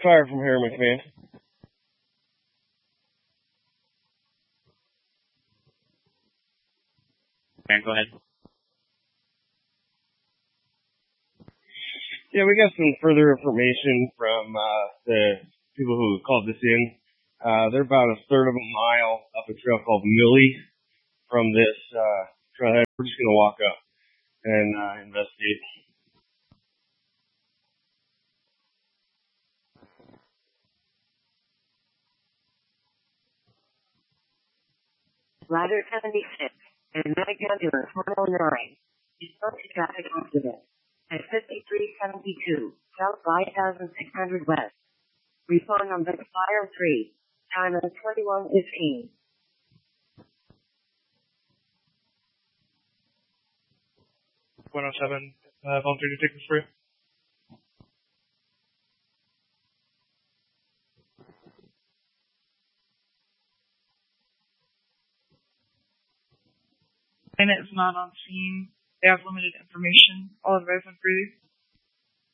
fire from here, McMahon. Okay, go ahead. Yeah, we got some further information from the people who called this in. They're about a third of a mile up a trail called Millie from this trailhead. We're just going to walk up and investigate. Rider 76 and Medic Ambulance 109 response to traffic accident at 5372 South 5600 West. Respond on the Fire 3, time of 21:15. Volunteer to take this through. And it's not on scene. They have limited information. All advice on freely.